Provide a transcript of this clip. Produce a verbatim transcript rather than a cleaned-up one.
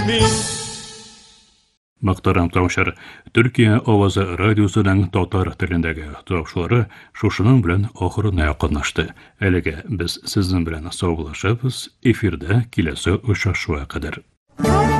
Мактарам Таушар, Төркия авазы радиосының татар телендәге тапшыры шушының белән ахырына якынлашты. Әлегә без сезнең белән саубуллашабыз, эфирдә киләсе очрашуга кадәр.